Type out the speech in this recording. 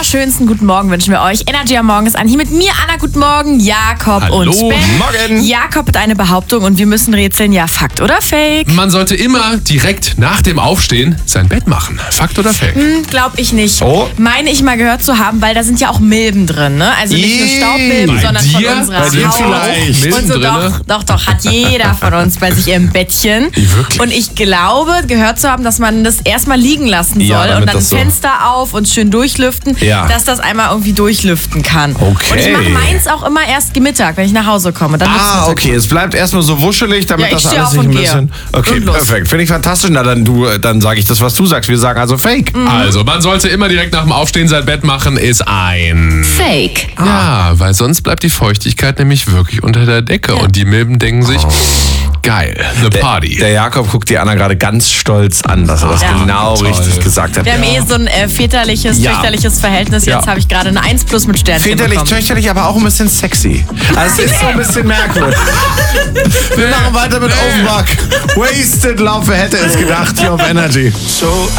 wunderschönsten guten Morgen wünschen wir euch. Energy am Morgen ist an. Hier mit mir, Anna, guten Morgen, Jakob Hallo, und Ben. Morgen. Jakob hat eine Behauptung und wir müssen rätseln, ja, Fakt oder Fake? Man sollte immer direkt nach dem Aufstehen sein Bett machen. Fakt oder Fake? Glaub ich nicht. Oh. Meine ich mal gehört zu haben, weil da sind ja auch Milben drin, ne? Also nicht nur Staubmilben, Bei sondern dir? von unserer Bei dir Haut. vielleicht? Milben Und so drinne? doch, hat jeder von uns bei sich im Bettchen. Wirklich? Und ich glaube, gehört zu haben, dass man das erstmal liegen lassen soll Ja, damit und dann das so- Fenster auf und schön durchlüften, Ja. dass das einmal irgendwie durchlüften kann. Okay. Und ich mache meins auch immer erst Mittag, wenn ich nach Hause komme. Dann wird's Mittag. Okay, es bleibt erstmal so wuschelig, damit Ja, ich das steh alles auf nicht ein und gehe. bisschen... Okay, Und los. perfekt. Finde ich fantastisch. Na, dann sage ich das, was du sagst. Wir sagen also Fake. Also, man sollte immer direkt nach dem Aufstehen sein Bett machen, ist ein... Fake. Ja, weil sonst bleibt die Feuchtigkeit nämlich wirklich unter der Decke. Und die Milben denken sich, geil, eine Party. Der Jakob guckt die Anna gerade ganz stolz an, dass er das Ja. genau Toll. richtig gesagt hat. Wir haben so ein väterliches, Ja. töchterliches Verhältnis. Jetzt Ja. habe ich gerade eine 1+ mit Sternchen Väterlich, bekommen. töchterlich, aber auch ein bisschen sexy. Also es ist so ein bisschen merkwürdig. Wir machen weiter mit Offenbach. Wasted Love, wer hätte es gedacht, hier auf Energy.